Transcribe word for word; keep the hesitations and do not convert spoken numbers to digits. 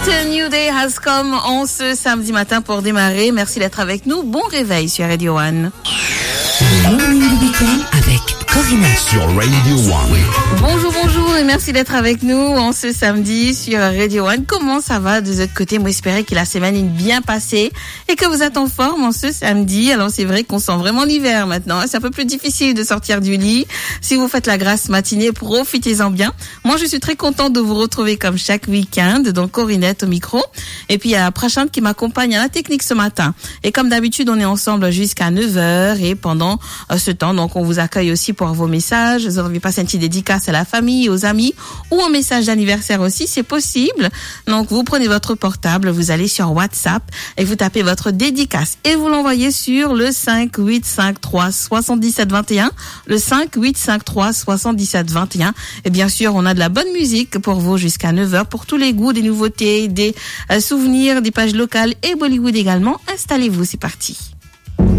Bright New Day has come en ce samedi matin pour démarrer. Merci d'être avec nous. Bon réveil sur Radio One. Morning du week-end avec Corinna sur Radio One. Bonjour, bonjour et merci d'être avec nous en ce samedi sur Radio One. Comment ça va de votre côté? Moi, j'espère que la semaine est bien passée et que vous êtes en forme en ce samedi. Alors, c'est vrai qu'on sent vraiment l'hiver maintenant. C'est un peu plus difficile de sortir du lit. Si vous faites la grasse matinée, profitez-en bien. Moi, je suis très contente de vous retrouver comme chaque week-end. Donc, Corinette au micro. Et puis, il y a la prochaine qui m'accompagne à la technique ce matin. Et comme d'habitude, on est ensemble jusqu'à neuf heures et pendant euh, ce temps, donc, on vous accueille aussi pour vos messages. Vous aurez passé une petite dédicace à la famille, aux amis ou un message d'anniversaire aussi, c'est possible. Donc, vous prenez votre portable, vous allez sur WhatsApp et vous tapez votre dédicace et vous l'envoyez sur le cinq huit cinq trois soixante-dix-sept vingt et un, le cinq huit cinq trois soixante-dix-sept vingt et un. Et bien sûr, on a de la bonne musique pour vous jusqu'à neuf heures pour tous les goûts, des nouveautés, des euh, souvenirs, des pages locales et Bollywood également. Installez-vous, c'est parti.